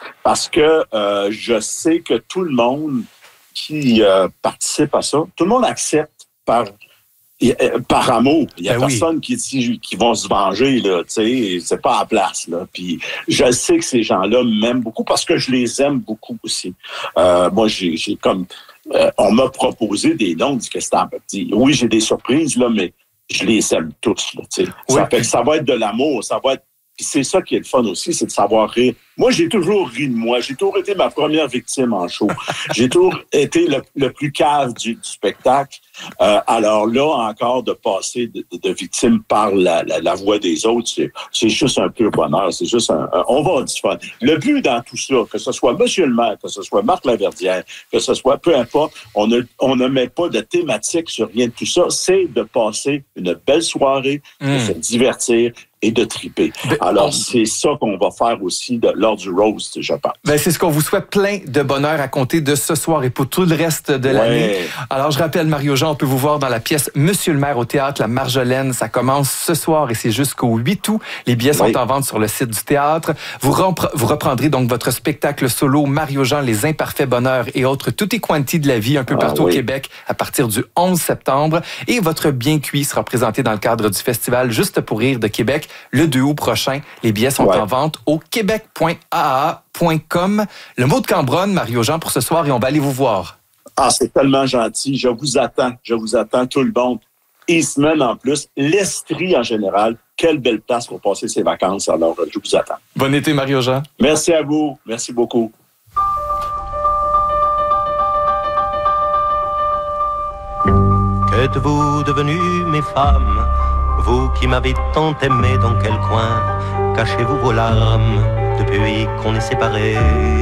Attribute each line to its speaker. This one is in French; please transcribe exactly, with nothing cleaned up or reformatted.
Speaker 1: Parce que euh, je sais que tout le monde qui euh, participe à ça, tout le monde accepte par... par amour. Il y a
Speaker 2: ben
Speaker 1: personne
Speaker 2: oui.
Speaker 1: qui dit qui vont se venger, là, tu sais, c'est pas à la place, là. Puis je sais que ces gens-là m'aiment beaucoup parce que je les aime beaucoup aussi. Euh, moi, j'ai, j'ai comme... Euh, on m'a proposé des noms, dit que c'était un petit... Oui, j'ai des surprises, là, mais je les aime tous, là, tu sais.
Speaker 2: Oui.
Speaker 1: Ça fait que ça va être de l'amour, ça va être... Puis c'est ça qui est le fun aussi, c'est de savoir rire. Moi, j'ai toujours ri de moi. J'ai toujours été ma première victime en show. J'ai toujours été le, le plus cave du, du spectacle. Euh, alors là, encore, de passer de, de, de victime par la, la, la voix des autres, c'est, c'est juste un pur bonheur. C'est juste un, un... On va avoir du fun. Le but dans tout ça, que ce soit Monsieur le maire, que ce soit Marc Laverdière, que ce soit peu importe, on ne, on ne met pas de thématique sur rien de tout ça. C'est de passer une belle soirée, mmh. de se divertir et de triper. Ben, Alors, on... c'est ça qu'on va faire aussi de, lors du roast, je pense.
Speaker 2: Ben, c'est ce qu'on vous souhaite, plein de bonheur à compter de ce soir et pour tout le reste de ouais. l'année. Alors, je rappelle, Mario-Jean, on peut vous voir dans la pièce Monsieur le maire au théâtre La Marjolaine. Ça commence ce soir et c'est jusqu'au huit août. Les billets sont oui. en vente sur le site du théâtre. Vous, rempre... vous reprendrez donc votre spectacle solo Mario-Jean, Les imparfaits bonheurs et autres tutti quanti de la vie un peu partout ah, oui. au Québec à partir du onze septembre. Et votre Bien cuit sera présenté dans le cadre du festival Juste pour rire de Québec le deux août prochain. Les billets sont ouais. en vente au québec point a a point com. Le mot de Cambronne, Mario-Jean, pour ce soir, et on va aller vous voir.
Speaker 1: Ah, c'est tellement gentil. Je vous attends. Je vous attends, tout le monde. Eastman en plus. L'Estrie en général. Quelle belle place pour passer ses vacances. Alors, je vous attends.
Speaker 2: Bon été, Mario-Jean.
Speaker 1: Merci à vous. Merci beaucoup.
Speaker 3: Qu'êtes-vous devenues, mes femmes? Vous qui m'avez tant aimé, dans quel coin cachez-vous vos larmes depuis qu'on est séparés?